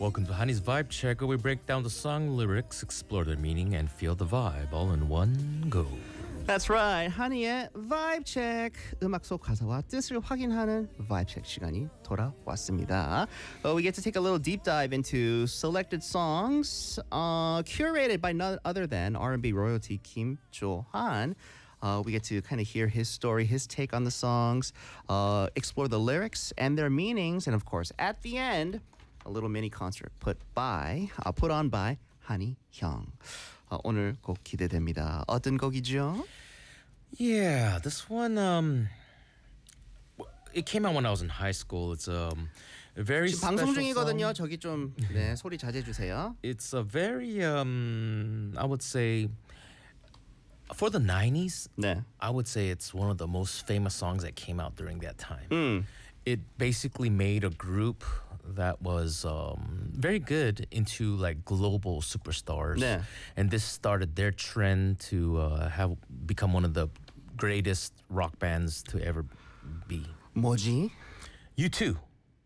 Welcome to Honey's Vibe Check, where we break down the song lyrics, explore their meaning, and feel the vibe all in one go. That's right. 한이의 Vibe Check. 음악 속 가사와 뜻을 확인하는 Vibe Check 시간이 돌아왔습니다. We get to take a little deep dive into selected songs curated by none other than R&B royalty Kim Jo-han. We get to kind of hear his story, his take on the songs, explore the lyrics and their meanings, and of course, at the end, a little mini concert put on by 한이 형. 오늘 곡 기대됩니다. 어떤 곡이죠? Yeah, this one, it came out when I was in high school. It's a very 지금 special 방송 중이거든요. song. 저기 좀 소리 자제해 주세요. It's a very, I would say, for the 90s, 네. I would say it's one of the most famous songs that came out during that time. It basically made a group that was very good into like global superstars. 네. And this started their trend to have become one of the greatest rock bands to ever be. 뭐지? U2.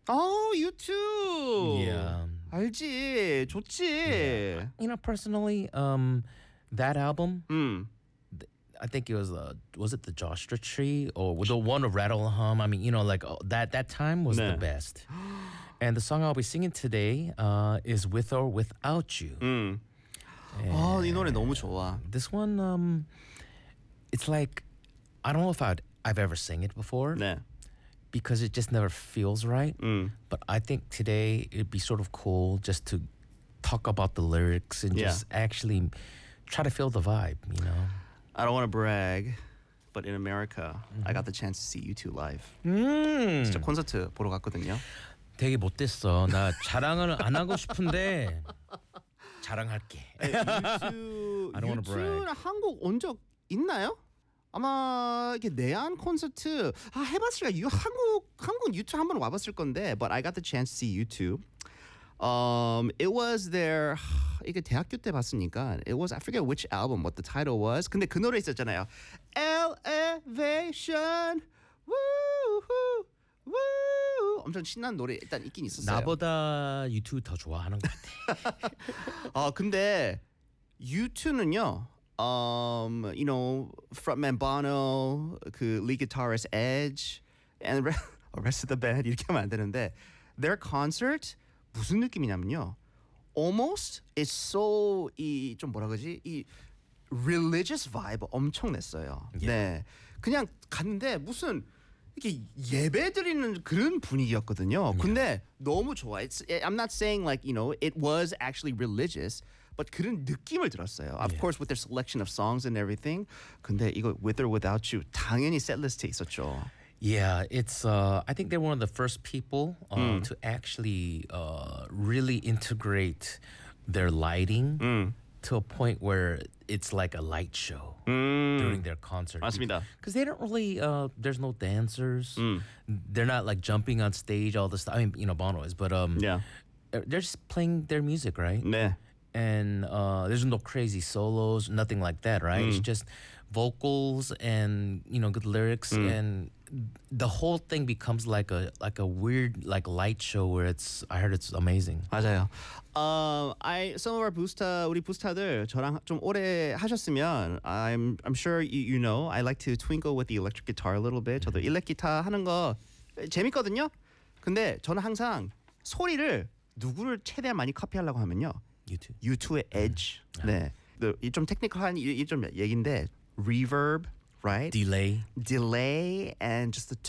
U2. Yeah. 알지. 좋지. You know, personally, that album, I think it was it the Joshua Tree or the one of Rattle and Hum? I mean, you know, like that time was the 네. best. And the song I'll be singing today is With or Without You. 이 노래 너무 좋아. This one, it's like, I don't know if I've ever sang it before 네. because it just never feels right. But I think today it'd be sort of cool just to talk about the lyrics and just actually try to feel the vibe, you know? I don't want to brag, but in America, I got the chance to see U2 live. 진짜 콘서트 보러 갔거든요. 되게 못됐어. 나 자랑을 안 하고 싶은데 자랑할게. U2, I don't wanna brag. U2는 한국 온 적 있나요? 아마 이게 내한 콘서트 해봤을 거야. 한국 U2 한번 와봤을 건데, but I got the chance to see U2. It was their 이게 대학교 때 봤으니까 it was I forget which album what the title was. 근데 그 노래 있었잖아요. Elevation. Woo. 엄청 신나는 노래 일단 있긴 있었어요. 나보다 U2 더 좋아하는 것 같아. 근데 U2는요. You know, frontman Bono, 그 lead guitarist Edge, and the rest of the band 이렇게 하면 안 되는데 their concert 무슨 느낌이냐면요. Almost it's so 좀 뭐라 그러지? 이 religious vibe 엄청 냈어요. 네. 그냥 갔는데 무슨 이렇게 예배 드리는 그런 분위기였거든요. 근데 너무 좋아. I'm not saying like, you know, it was actually religious, but 그런 느낌을 들었어요. Of course, with their selection of songs and everything. 근데 이거 With or Without You 당연히 셋리스트에 있었죠. Yeah, it's. I think they're one of the first people to actually really integrate their lighting to a point where it's like a light show during their concert. 맞습니다. Because they don't really. There's no dancers. They're not like jumping on stage all the stuff. I mean, you know, Bono is, but they're just playing their music, right? 네. And there's no crazy solos, nothing like that, right? It's just vocals and, you know, good lyrics, and the whole thing becomes like a weird like light show where I heard it's amazing. 맞아요. Some of our 우리 부스타들 저랑 좀 오래 하셨으면 I'm sure you know I like to twinkle with the electric guitar a little bit. 저도 일렉 기타 하는 거 재밌거든요. 근데 저는 항상 소리를 누구를 최대한 많이 카피하려고 하면요. U2의 Edge. 네. 이 좀 테크니컬한 이 좀 얘기인데 reverb, right? Delay. And just the